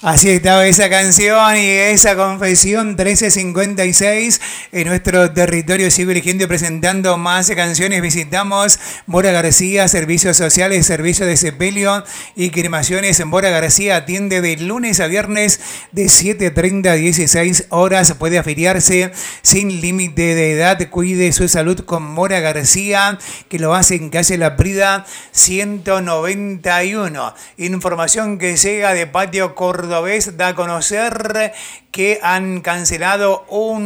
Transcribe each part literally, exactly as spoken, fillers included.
Así estaba esa canción y esa confesión trece cincuenta y seis en nuestro territorio. Sigo eligiendo y presentando más canciones. Visitamos Mora García, servicios sociales, servicio de sepelio y cremaciones. En Mora García atiende de lunes a viernes de siete treinta a dieciséis horas. Puede afiliarse sin límite de edad. Cuide su salud con Mora García, que lo hace en calle La Prida ciento noventa y uno. Información que llega de Patio Córdoba. Vez da a conocer que han cancelado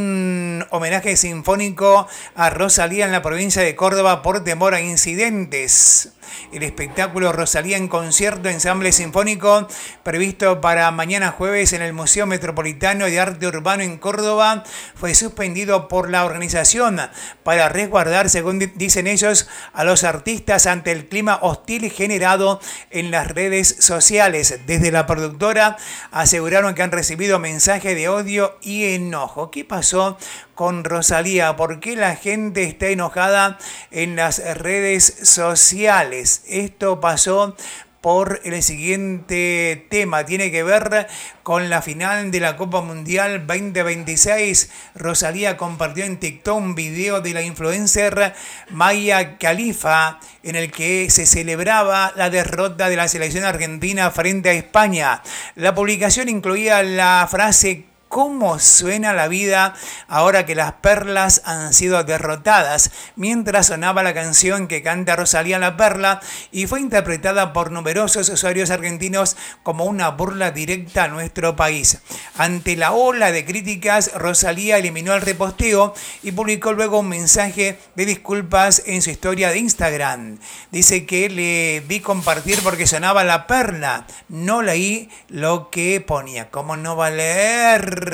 un homenaje sinfónico a Rosalía en la provincia de Córdoba por temor a incidentes. El espectáculo Rosalía en concierto ensamble sinfónico previsto para mañana jueves en el Museo Metropolitano de Arte Urbano en Córdoba fue suspendido por la organización para resguardar, según dicen ellos, a los artistas ante el clima hostil generado en las redes sociales. Desde la productora aseguraron que han recibido mensajes de odio y enojo. ¿Qué pasó con Rosalía? ¿Por qué la gente está enojada en las redes sociales? Esto pasó por el siguiente tema. Tiene que ver con la final de la Copa Mundial veinte veintiséis. Rosalía compartió en TikTok un video de la influencer Maya Khalifa en el que se celebraba la derrota de la selección argentina frente a España. La publicación incluía la frase: ¿cómo suena la vida ahora que las perlas han sido derrotadas? Mientras sonaba la canción que canta Rosalía La Perla y fue interpretada por numerosos usuarios argentinos como una burla directa a nuestro país. Ante la ola de críticas, Rosalía eliminó el reposteo y publicó luego un mensaje de disculpas en su historia de Instagram. Dice que le vi compartir porque sonaba La Perla. No leí lo que ponía. ¿Cómo no va a leer?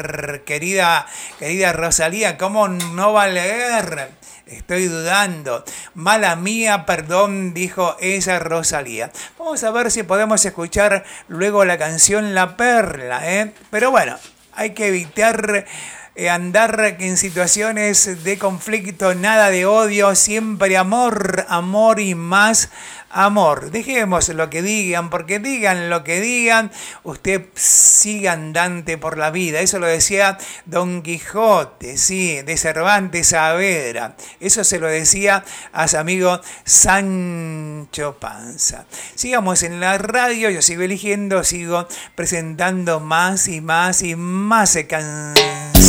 Querida, querida Rosalía, ¿cómo no va a leer? Estoy dudando. Mala mía, perdón, dijo esa Rosalía. Vamos a ver si podemos escuchar luego la canción La Perla, ¿eh? Pero bueno, hay que evitar eh, andar en situaciones de conflicto, nada de odio, siempre amor, amor y más amor. Dejemos lo que digan, porque digan lo que digan, usted siga andante por la vida. Eso lo decía Don Quijote, sí, de Cervantes Saavedra. Eso se lo decía a su amigo Sancho Panza. Sigamos en la radio, yo sigo eligiendo, sigo presentando más y más y más canciones.